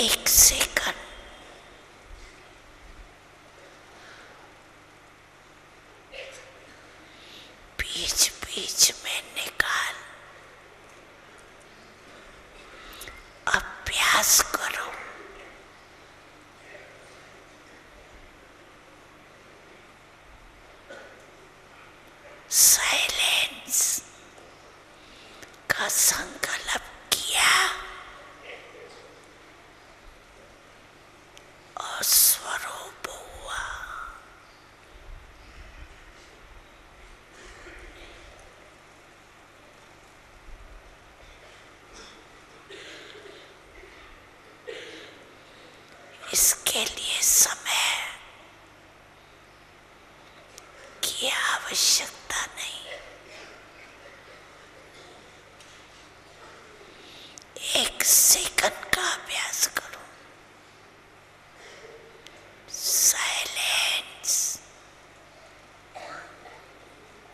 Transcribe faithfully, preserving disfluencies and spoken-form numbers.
एक सेकंड बीच बीच में निकाल, अभ्यास करो। साइलेंस का संकल्प किया और स्वरूप हुआ। इसके लिए समय